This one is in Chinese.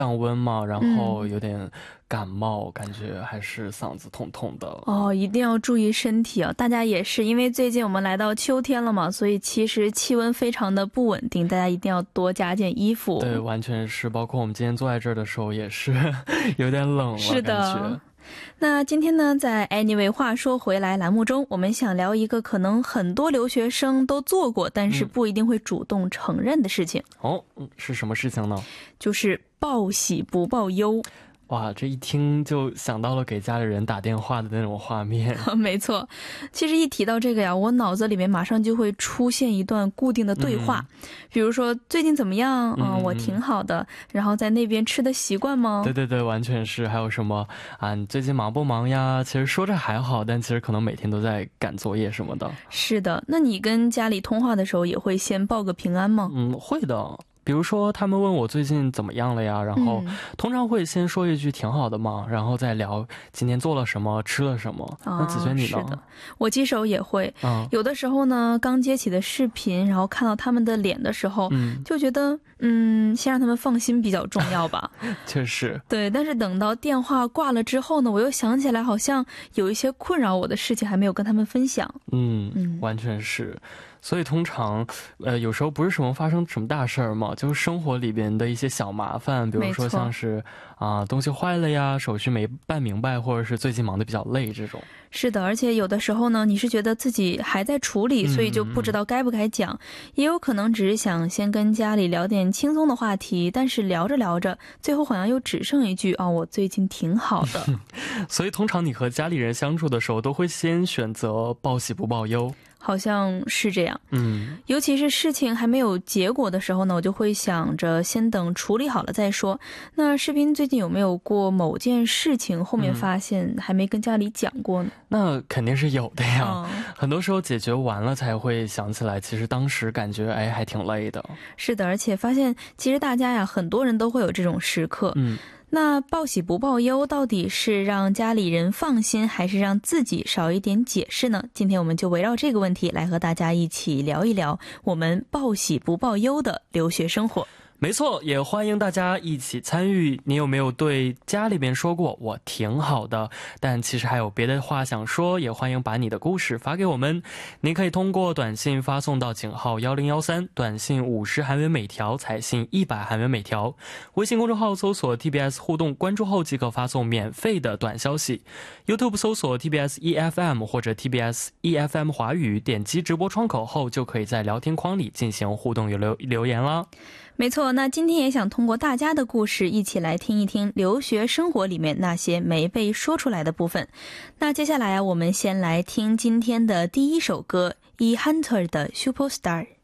降温嘛，然后有点感冒，感觉还是嗓子痛痛的。 哦，一定要注意身体啊！大家也是，因为最近我们来到秋天了嘛，所以其实气温非常的不稳定，大家一定要多加件衣服。 对，完全是，包括我们今天坐在这儿的时候也是有点冷了， 是的。 感觉。 那今天呢，在 Anyway 话说回来栏目中，我们想聊一个可能很多留学生都做过，但是不一定会主动承认的事情。 是什么事情呢？ 就是报喜不报忧。 哇，这一听就想到了给家里人打电话的那种画面。 没错，其实一提到这个呀，我脑子里面马上就会出现一段固定的对话，比如说最近怎么样？我挺好的。然后在那边吃的习惯吗？ 对对对，完全是。还有什么啊？你最近忙不忙呀？其实说着还好，但其实可能每天都在赶作业什么的。 是的，那你跟家里通话的时候也会先报个平安吗？ 会的。比如说他们问我最近怎么样了呀，然后通常会先说一句挺好的嘛，然后再聊今天做了什么，吃了什么。那子轩你呢？ 是的，我记手也会。有的时候呢，刚接起的视频，然后看到他们的脸的时候，就觉得先让他们放心比较重要吧。 确实。 对，但是等到电话挂了之后呢，我又想起来好像有一些困扰我的事情还没有跟他们分享。 完全是。所以通常有时候不是什么发生什么大事儿嘛，就是生活里边的一些小麻烦，比如说像是东西坏了呀，手续没办明白，或者是最近忙得比较累这种。 是的，而且有的时候呢，你是觉得自己还在处理，所以就不知道该不该讲，也有可能只是想先跟家里聊点轻松的话题，但是聊着聊着，最后好像又只剩一句我最近挺好的。 所以通常你和家里人相处的时候，都会先选择报喜不报忧。 好像是这样。尤其是事情还没有结果的时候呢，我就会想着先等处理好了再说。那视频最近有没有过某件事情后面发现还没跟家里讲过呢？ 那肯定是有的呀。很多时候解决完了才会想起来，其实当时感觉还挺累的。 是的，而且发现其实大家呀，很多人都会有这种时刻。那报喜不报忧到底是让家里人放心，还是让自己少一点解释呢？今天我们就围绕这个问题来和大家一起聊一聊我们报喜不报忧的留学生活。 没错，也欢迎大家一起参与。你有没有对家里边说过我挺好的，但其实还有别的话想说？也欢迎把你的故事发给我们。你可以通过短信发送到井号1013，短信50韩元每条，彩信100韩元每条。微信公众号搜索 TBS 互动，关注后即可发送免费的短消息。YouTube 搜索 TBS EFM 或者 TBS EFM 华语，点击直播窗口后就可以在聊天框里进行互动留言啦。 没错，那今天也想通过大家的故事一起来听一听留学生活里面那些没被说出来的部分。那接下来我们先来听今天的第一首歌，E Hunter 的 Superstar。